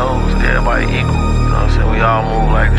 toes. Everybody equal. You know what I'm saying? We all move like the